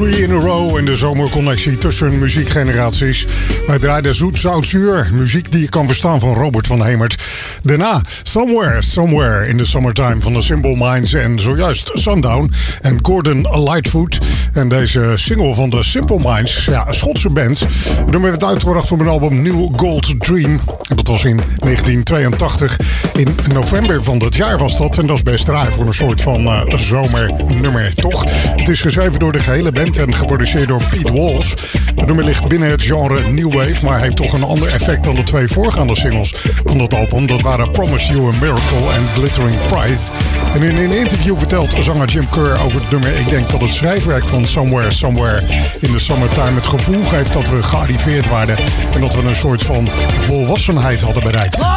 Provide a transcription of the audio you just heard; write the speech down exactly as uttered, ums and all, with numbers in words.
Three in a row in de zomerconnectie tussen muziekgeneraties. Wij draaiden zoet, zout, zuur. Muziek die je kan verstaan van Robert van Hemert. Daarna Somewhere, Somewhere in the Summertime van de Simple Minds. En zojuist Sundown en Gordon Lightfoot. En deze single van de Simple Minds, ja, een Schotse band. Dan werd het uitgebracht op een album New Gold Dream. Dat was in negentien tweeëntachtig. In november van dat jaar was dat. En dat is best raar voor een soort van uh, zomernummer, toch? Het is geschreven door de gehele band en geproduceerd door Pete Walsh. Het nummer ligt binnen het genre New Wave, maar heeft toch een ander effect dan de twee voorgaande singles van dat album. Dat waren Promise You a Miracle en Glittering Prize. En in een interview vertelt zanger Jim Kerr over het nummer: ik denk dat het schrijfwerk van Somewhere, Somewhere in the Summertime het gevoel geeft dat we gearriveerd waren en dat we een soort van volwassenheid hadden bereikt.